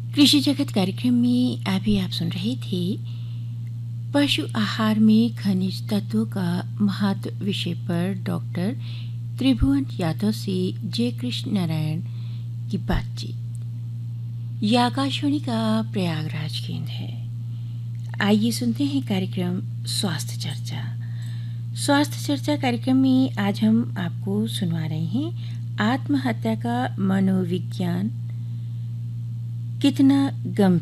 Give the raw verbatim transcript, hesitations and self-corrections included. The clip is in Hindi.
कृषि जगत कार्यक्रम में अभी आप सुन रहे थे पशु आहार में खनिज तत्वों का महत्व विषय पर डॉक्टर त्रिभुवन यादव से जय कृष्ण नारायण की बातचीत। यह आकाशवाणी का प्रयागराज केंद्र है। आइए सुनते हैं कार्यक्रम स्वास्थ्य चर्चा। स्वास्थ्य चर्चा कार्यक्रम में आज हम आपको सुनवा रहे हैं आत्महत्या का मनोविज्ञान कितना गंभीर